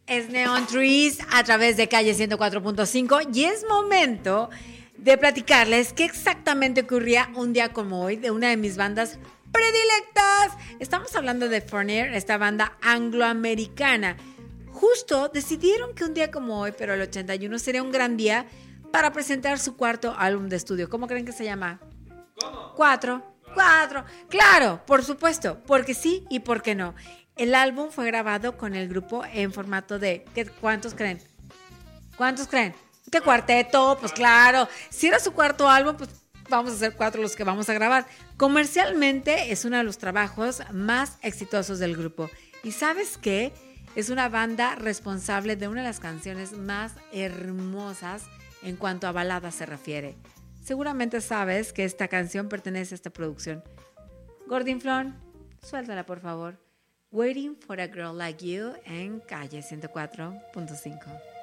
Es Neon Trees a través de Calle 104.5 y es momento de platicarles qué exactamente ocurría un día como hoy de una de mis bandas predilectas. Estamos hablando de Foreigner, esta banda angloamericana. Justo decidieron que un día como hoy, pero el 81, sería un gran día para presentar su cuarto álbum de estudio. ¿Cómo creen que se llama? ¿Cómo? Cuatro. Claro, por supuesto, porque sí y porque no. El álbum fue grabado con el grupo en formato de... ¿Cuántos creen? ¿Qué cuarteto? Pues claro. Si era su cuarto álbum, pues vamos a ser 4 los que vamos a grabar. Comercialmente es uno de los trabajos más exitosos del grupo. ¿Y sabes qué? Es una banda responsable de una de las canciones más hermosas en cuanto a baladas se refiere. Seguramente sabes que esta canción pertenece a esta producción. Gordinflón, suéltala por favor. Waiting for a Girl Like You en Calle 104.5.